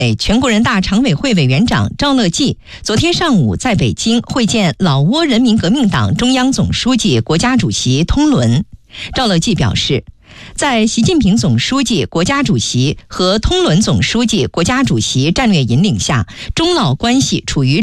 全国人大常委会委员长赵乐际昨天上午在北京会见老挝人民革命党中央总书记、国家主席通伦。赵乐际表示，在习近平总书记、国家主席和通伦总书记、国家主席战略引领下，中老关系处于